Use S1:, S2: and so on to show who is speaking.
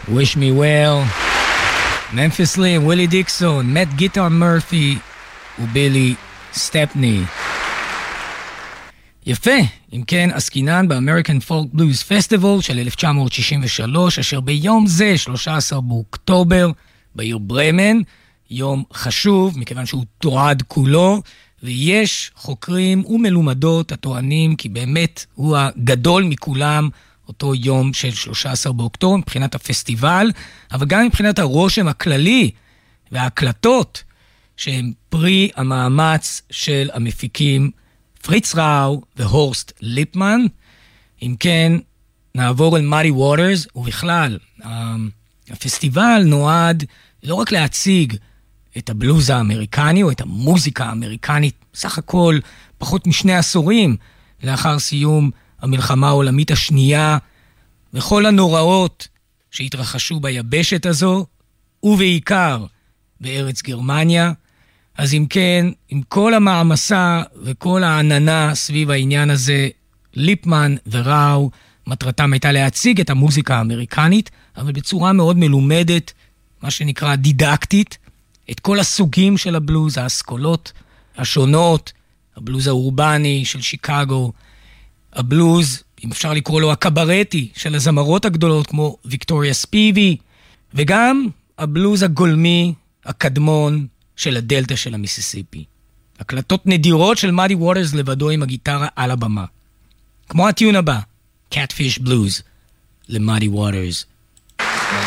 S1: Wish Me Well, Memphis Slim, ווילי דיקסון, מאט גיטר מרפי ובילי סטפני. יפה, אם כן, עסקינן באמריקן פולק בלוז פסטיבל של 1963, אשר ביום זה, 13 באוקטובר, בעיר ברמן, יום חשוב, מכיוון שהוא תועד כולו, ויש חוקרים ומלומדות הטוענים כי באמת הוא הגדול מכולם, אותו יום של 13 באוקטובר, מבחינת הפסטיבל, אבל גם מבחינת הרושם הכללי וההקלטות, שהם פרי המאמץ של המפיקים פריץ ראו והורסט ליפמן. אם כן, נעבור אל מאדי ווטרס, ובכלל, הפסטיבל נועד לא רק להציג את הבלוז האמריקני, או את המוזיקה האמריקנית, סך הכל פחות משני עשורים, לאחר סיום המלחמה העולמית השנייה, וכל הנוראות שהתרחשו ביבשת הזו, ובעיקר בארץ גרמניה. אז אם כן, עם כל המעמסה וכל העננה סביב העניין הזה, ליפמן וראו, מטרתם הייתה להציג את המוזיקה האמריקנית, אבל בצורה מאוד מלומדת, מה שנקרא דידקטית, את כל הסוגים של הבלוז, האסכולות השונות, הבלוז האורבני של שיקגו, הבלוז, אם אפשר לקרוא לו הקברטי, של הזמרות הגדולות כמו ויקטוריה ספיבי, וגם הבלוז הגולמי, הקדמון, של הדלטה של המיסיסיפי. הקלטות נדירות של מאדי ווטרס לבדו עם הגיטרה על הבמה. כמו הטיון הבא, Catfish Blues, למאדי ווטרס.